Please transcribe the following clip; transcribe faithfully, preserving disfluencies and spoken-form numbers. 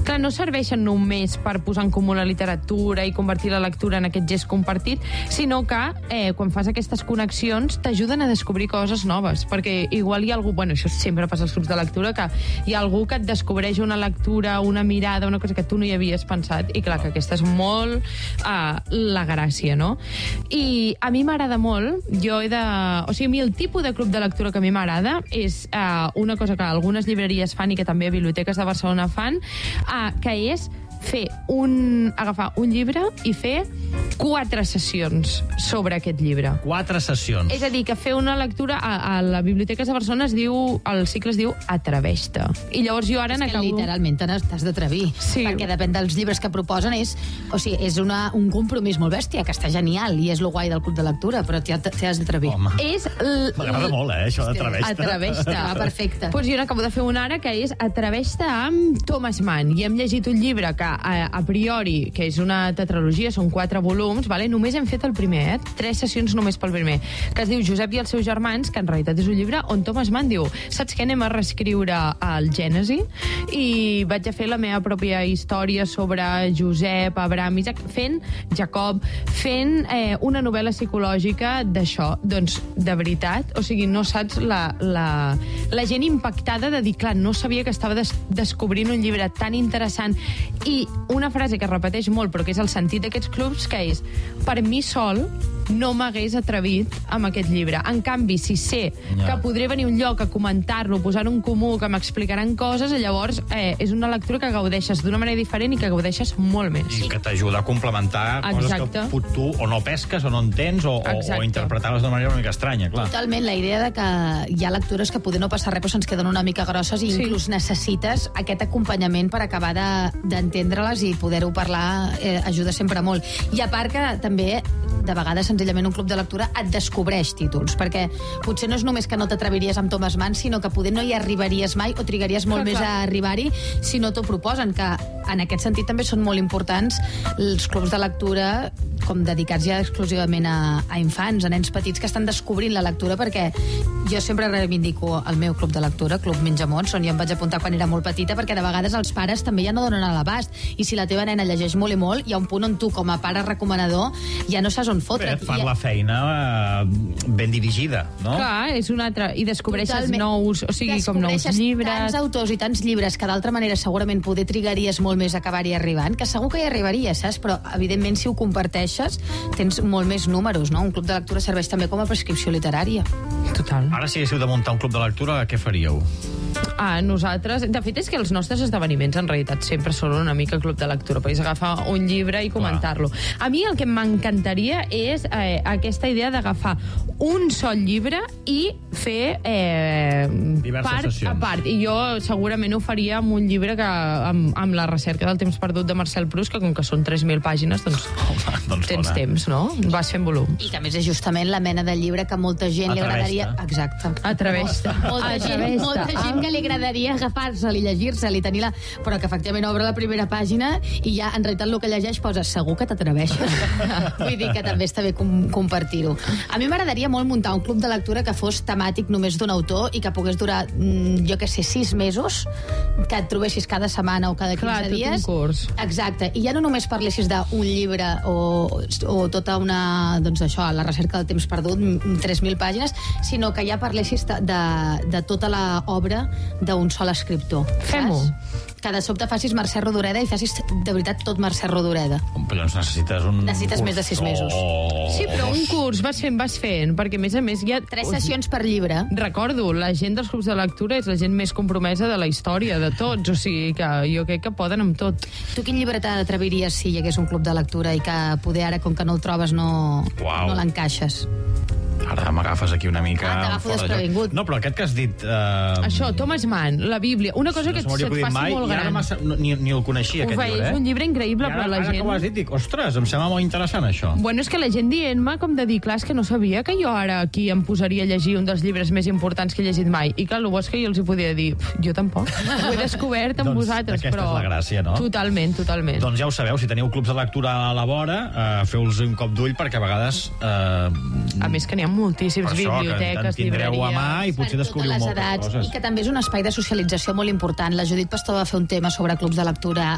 clar, no serveixen només per posar en comú la literatura i convertir la lectura en aquest gest compartit, sinó que eh, quan fas aquestes connexions t'ajuden a descobrir coses noves, perquè igual hi ha algú, bueno, això sempre passa als grups de lectura, que hi ha algú que et descobreix una lectura, una mirada, una cosa que tu no hi havies pensat, i clar, que aquesta és molt uh, la gràcia, no? I a mi m'agrada molt, jo he de... O sigui, a mi el tipus de club de lectura que a mi m'agrada és uh, una cosa que algunes llibreries fan i que també biblioteques de Barcelona fan, uh, que és fer un... agafar un llibre i fer quatre sessions sobre aquest llibre. Quatre sessions. És a dir, que fer una lectura a, a la Biblioteca de Barcelona es diu, el cicle es diu Atreveix-te. I llavors jo ara és que n'acabo... literalment t'has d'atrevir. Sí. Perquè depèn dels llibres que proposen, és, o sigui, és una, un compromís molt bèstia, que està genial, i és lo guai del club de lectura, però t'hi has d'atrevir. Home, És l... m'agrada molt, eh, això d'Atreveix-te. Atreveix-te. Ah, perfecte. Pues jo n'acabo de fer un ara que és Atreveix-te amb Thomas Mann. I hem llegit un llibre que, a, a priori, que és una tetralogia, són quatre volums, vale? Només hem fet el primer, eh? Tres sessions només pel primer, que es diu Josep i els seus germans, que en realitat és un llibre on Thomas Mann diu, saps què, anem a reescriure el Gènesi, i vaig a fer la meva pròpia història sobre Josep, Abraham, Isaac, fent Jacob, fent eh, una novel·la psicològica d'això. Doncs, de veritat, o sigui, no saps la, la, la gent impactada de dir, clar, no sabia que estava des descobrint un llibre tan interessant. I una frase que es repeteix molt, però que és el sentit d'aquests clubs, que és, per mi sol no m'hagués atrevit amb aquest llibre. En canvi, si sé ja. que podré venir a un lloc a comentar-lo, posar-ho en comú, que m'explicaran coses, llavors eh, és una lectura que gaudeixes d'una manera diferent i que gaudeixes molt més. I que t'ajuda a complementar Exacte. coses que pot, tu o no pesques o no entens o, o, o interpretar-les d'una manera una mica estranya, clar. Totalment, la idea de que hi ha lectures que poder no passar res, però se'ns queden una mica grosses i sí. inclús necessites aquest acompanyament per acabar d'entendre-les de, i poder-ho parlar eh, ajuda sempre molt. I a part que també de vegades senzillament un club de lectura et descobreix títols, perquè potser no és només que no t'atreviries amb Thomas Mann, sinó que poder no hi arribaries mai o trigaries molt clar, més clar. a arribar-hi si no t'ho proposen, que en aquest sentit també són molt importants els clubs de lectura com dedicats ja exclusivament a, a infants, a nens petits que estan descobrint la lectura, perquè jo sempre reivindico el meu club de lectura, Club Menjamons, on jo em vaig apuntar quan era molt petita, perquè de vegades els pares també ja no donen a l'abast, i si la teva nena llegeix molt i molt, hi ha un punt on tu com a pare recomanador ja no saps on fotre't. Bé, fan la feina eh, ben dirigida, no? Clar, és una altra... I descobreixes Totalment. nous, o sigui, com nous llibres... tants autors i tants llibres que d'altra manera segurament poder trigaries molt més a acabar-hi arribant, que segur que hi arribaries, saps? Però, evidentment, si ho comparteixes, tens molt més números, no? Un club de lectura serveix també com a prescripció literària. Total. Ara, si haguéssiu de muntar un club de lectura, què faríeu? Ah, nosaltres... De fet, és que els nostres esdeveniments, en realitat, sempre són una mica club de lectura. Podries agafar un llibre i comentar-lo. A mi el que m'encantaria és eh, aquesta idea d'agafar un sol llibre i fer eh, diverses part sessions. a part. I jo segurament ho faria amb un llibre que amb, amb la recerca del temps perdut de Marcel Proust, que com que són tres mil pàgines, doncs, Home, doncs tens bona. temps, no? Vas fent volums. I que a més és justament la mena de llibre que molta gent li agradaria... Exacte. Atreveix-te. Molta, gent, molta gent que li agradaria agafar-se'l i llegir-se'l i tenir-la... Però que efectivament obre la primera pàgina i ja en realitat el que llegeix posa segur que t'atreveixes. Vull dir que també està bé com compartir-ho. A mi m'agradaria molt muntar un club de lectura que fos temàtic només d'un autor i que pogués durar, jo que sé, sis mesos, que et trobessis cada setmana o cada quinze Clar, dies. tot un curs. Exacte. I ja no només parlessis d'un llibre o, o tota una... Doncs això, la recerca del temps perdut, tres mil pàgines, sinó que ja parlessis de, de, de tota l'obra d'un sol escriptor. Fem-ho. Que de sobte facis Mercè Rodoreda i facis de veritat tot Mercè Rodoreda. Doncs necessites un Necessites curs. més de sis mesos. Oh, Sí, però un curs vas fent, vas fent, perquè a més a més hi ha... Tres sessions per llibre. Recordo, la gent dels clubs de lectura és la gent més compromesa de la història, de tots, o sigui que jo crec que poden amb tot. Tu quin llibre t'atreviries si hi hagués un club de lectura i que poder ara, com que no el trobes, no, Uau. no l'encaixes? Ara m'agafes aquí una mica... Ah, t'agafo fora de joc. desprevingut. No, però aquest que has dit... Eh... Això, Thomas Mann, la Bíblia, una cosa que no se't faci mai, molt i ara gran. massa, no, ni, ni el coneixia, Ho aquest veig, llibre, eh? és un llibre increïble, I ara, però la ara gent... que ho has dit, dic, ostres, em sembla molt interessant, això. Bueno, és que la gent dient-me com de dir, clar, és que no sabia que jo ara aquí em posaria a llegir un dels llibres més importants que he llegit mai. I clar, el bo és que jo els hi podia dir, jo tampoc. Ho he descobert amb Doncs vosaltres, aquesta però... és la gràcia, no? Totalment, totalment. Doncs ja ho sabeu, si teniu clubs de lectura a la vora, eh, feu-los un cop d'ull, perquè a vegades... Eh, A més que n'hi ha moltíssims, per això, que biblioteques, en tindreu a mà i potser Per descobriu totes les moltes edats, coses. i que també és un espai de socialització molt important. La Judit Pastor va fer un tema sobre clubs de lectura